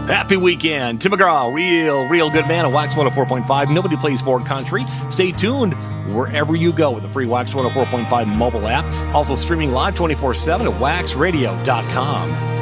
Happy weekend. Tim McGraw, real good man at Wax 104.5. Nobody plays more country. Stay tuned wherever you go with the free Wax 104.5 mobile app. Also streaming live 24/7 at waxradio.com.